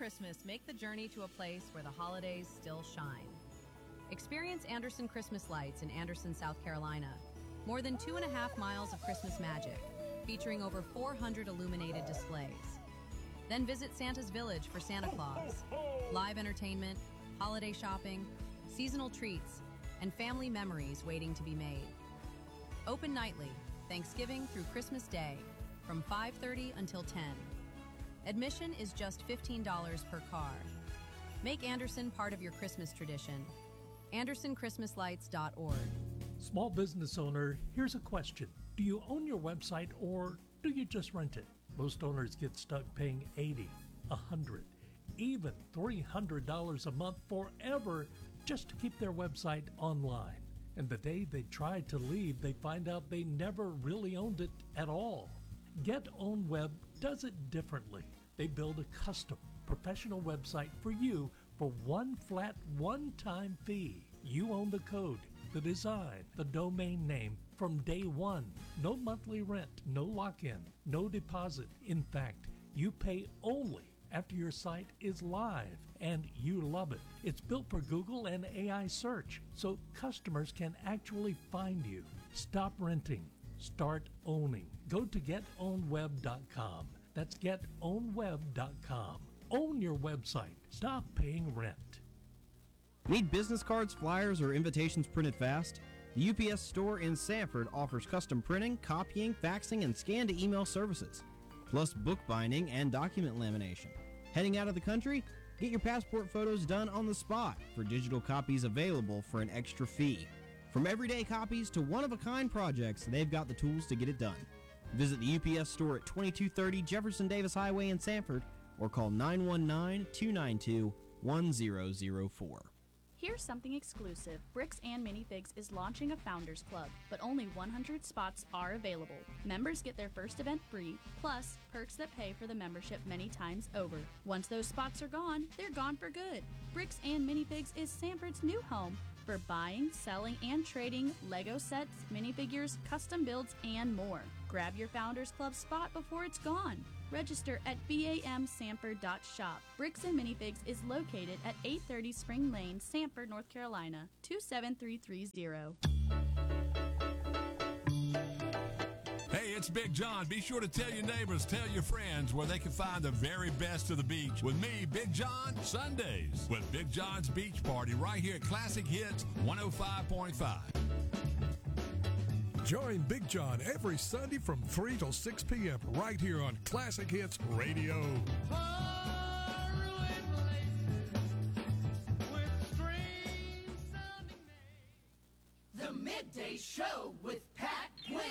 Christmas, make the journey to a place where the holidays still shine. Experience Anderson Christmas Lights in Anderson, South Carolina. More than 2.5 miles of Christmas magic, featuring over 400 illuminated displays. Then visit Santa's Village for Santa Claus. Live entertainment, holiday shopping, seasonal treats, and family memories waiting to be made. Open nightly, Thanksgiving through Christmas Day, from 5:30 until 10. Admission is just $15 per car. Make Anderson part of your Christmas tradition. AndersonChristmasLights.org. Small business owner, here's a question. Do you own your website or do you just rent it? Most owners get stuck paying $80, $100, even $300 a month forever just to keep their website online. And the day they try to leave, they find out they never really owned it at all. GetOwnWeb does it differently. They build a custom, professional website for you for one flat, one-time fee. You own the code, the design, the domain name from day one. No monthly rent, no lock-in, no deposit. In fact, you pay only after your site is live, and you love it. It's built for Google and AI search, so customers can actually find you. Stop renting. Start owning. Go to getownweb.com. That's getownweb.com. Own your website. Stop paying rent. Need business cards, flyers, or invitations printed fast? The UPS store in Sanford offers custom printing, copying, faxing, and scan-to-email services, plus bookbinding and document lamination. Heading out of the country? Get your passport photos done on the spot for digital copies available for an extra fee. From everyday copies to one-of-a-kind projects, they've got the tools to get it done. Visit the UPS store at 2230 Jefferson Davis Highway in Sanford or call 919-292-1004. Here's something exclusive. Bricks and Minifigs is launching a Founders Club, but only 100 spots are available. Members get their first event free, plus perks that pay for the membership many times over. Once those spots are gone, they're gone for good. Bricks and Minifigs is Sanford's new home for buying, selling, and trading Lego sets, minifigures, custom builds, and more. Grab your Founders Club spot before it's gone. Register at bamsanford.shop. Bricks and Minifigs is located at 830 Spring Lane, Sanford, North Carolina, 27330. Hey, it's Big John. Be sure to tell your neighbors, tell your friends where they can find the very best of the beach. With me, Big John, Sundays with Big John's Beach Party right here at Classic Hits 105.5. Join Big John every Sunday from 3 till 6 p.m. right here on Classic Hits Radio. The Midday Show with Pat